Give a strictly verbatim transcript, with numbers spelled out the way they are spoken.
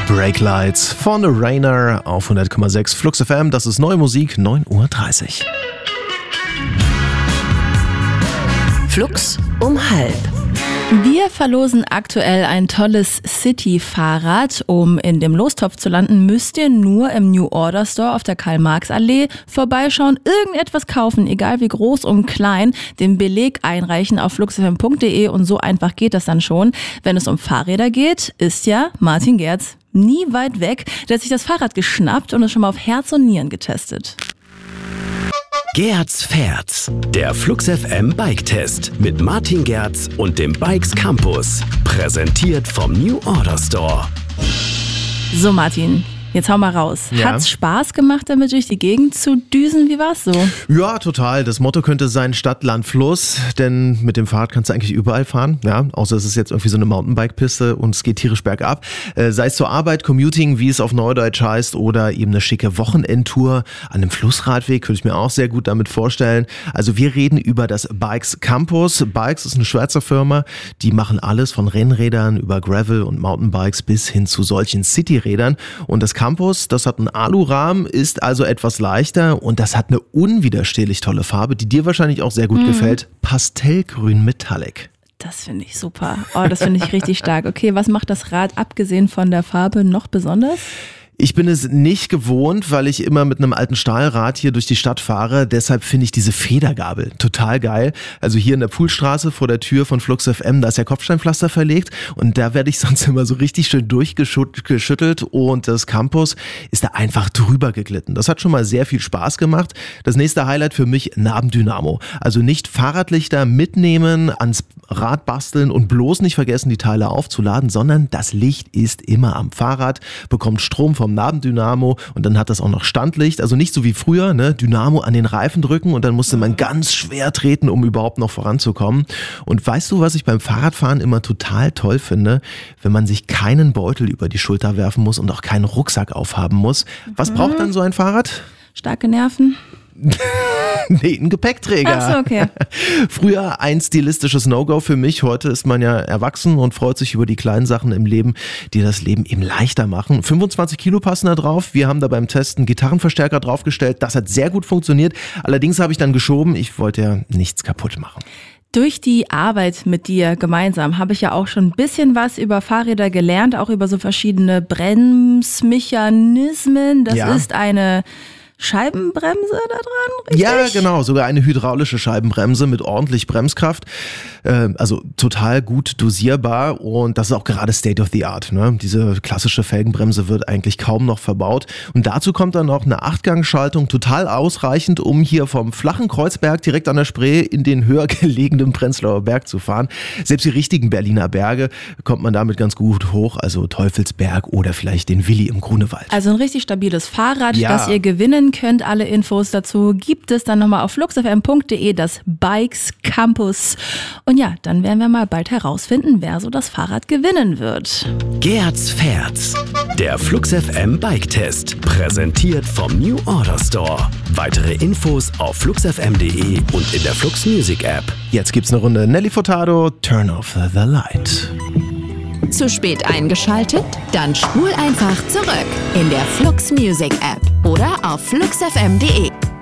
Brake Lights von The Rainer auf hundert Komma sechs Flux F M. Das ist neue Musik, neun Uhr dreißig. Flux um halb. Wir verlosen aktuell ein tolles City-Fahrrad. Um in dem Lostopf zu landen, müsst ihr nur im New Order Store auf der Karl-Marx-Allee vorbeischauen, irgendetwas kaufen, egal wie groß und klein, den Beleg einreichen auf flux f m punkt d e und so einfach geht das dann schon. Wenn es um Fahrräder geht, ist ja Martin Gerz nie weit weg. Der hat sich das Fahrrad geschnappt und es schon mal auf Herz und Nieren getestet. Gerz fährt. Der Flux F M Bike-Test mit Martin Gerz und dem Bikes Campus. Präsentiert vom New Order Store. So Martin, jetzt hau mal raus. Ja. Hat's Spaß gemacht, damit durch die Gegend zu düsen? Wie war's so? Ja, total. Das Motto könnte sein Stadt, Land, Fluss, denn mit dem Fahrrad kannst du eigentlich überall fahren, ja, außer es ist jetzt irgendwie so eine Mountainbike-Piste und es geht tierisch bergab. Äh, sei es zur Arbeit, Commuting, wie es auf Neudeutsch heißt, oder eben eine schicke Wochenendtour an einem Flussradweg, könnte ich mir auch sehr gut damit vorstellen. Also wir reden über das Bikes Campus. Bikes ist eine Schweizer Firma, die machen alles von Rennrädern über Gravel und Mountainbikes bis hin zu solchen Cityrädern und das Campus, das hat einen Alurahmen, ist also etwas leichter und das hat eine unwiderstehlich tolle Farbe, die dir wahrscheinlich auch sehr gut mhm. gefällt. Pastellgrün Metallic. Das finde ich super. Oh, das finde ich richtig stark. Okay, was macht das Rad abgesehen von der Farbe noch besonders? Ich bin es nicht gewohnt, weil ich immer mit einem alten Stahlrad hier durch die Stadt fahre. Deshalb finde ich diese Federgabel total geil. Also hier in der Poolstraße vor der Tür von Flux F M, da ist ja Kopfsteinpflaster verlegt und da werde ich sonst immer so richtig schön durchgeschüttelt und das Campus ist da einfach drüber geglitten. Das hat schon mal sehr viel Spaß gemacht. Das nächste Highlight für mich, Nabendynamo. Also nicht Fahrradlichter mitnehmen, ans Rad basteln und bloß nicht vergessen, die Teile aufzuladen, sondern das Licht ist immer am Fahrrad, bekommt Strom vom Nabendynamo und dann hat das auch noch Standlicht, also nicht so wie früher, ne, Dynamo an den Reifen drücken und dann musste man ganz schwer treten, um überhaupt noch voranzukommen. Und weißt du, was ich beim Fahrradfahren immer total toll finde? Wenn man sich keinen Beutel über die Schulter werfen muss und auch keinen Rucksack aufhaben muss. Was mhm. braucht dann so ein Fahrrad? Starke Nerven. Nee, ein Gepäckträger. Ach so, okay. Früher ein stilistisches No-Go für mich. Heute ist man ja erwachsen und freut sich über die kleinen Sachen im Leben, die das Leben eben leichter machen. fünfundzwanzig Kilo passen da drauf. Wir haben da beim Testen Gitarrenverstärker draufgestellt. Das hat sehr gut funktioniert. Allerdings habe ich dann geschoben. Ich wollte ja nichts kaputt machen. Durch die Arbeit mit dir gemeinsam habe ich ja auch schon ein bisschen was über Fahrräder gelernt, auch über so verschiedene Bremsmechanismen. Das ja. ist eine Scheibenbremse da dran, richtig? Ja, genau, sogar eine hydraulische Scheibenbremse mit ordentlich Bremskraft, äh, also total gut dosierbar und das ist auch gerade State of the Art, ne? Diese klassische Felgenbremse wird eigentlich kaum noch verbaut und dazu kommt dann noch eine Achtgangschaltung, total ausreichend, um hier vom flachen Kreuzberg direkt an der Spree in den höher gelegenen Prenzlauer Berg zu fahren. Selbst die richtigen Berliner Berge kommt man damit ganz gut hoch, also Teufelsberg oder vielleicht den Willi im Grunewald. Also ein richtig stabiles Fahrrad, ja. das ihr gewinnen könnt. Alle Infos dazu gibt es dann nochmal auf flux f m punkt d e, das Bikes Campus. Und ja, dann werden wir mal bald herausfinden, wer so das Fahrrad gewinnen wird. Gerz fährt. Der Flux F M Bike-Test. Präsentiert vom New Order Store. Weitere Infos auf flux f m punkt d e und in der Flux Music App. Jetzt gibt's eine Runde Nelly Furtado, Turn Off the Light. Zu spät eingeschaltet? Dann spul einfach zurück in der Flux Music App oder auf flux f m punkt d e.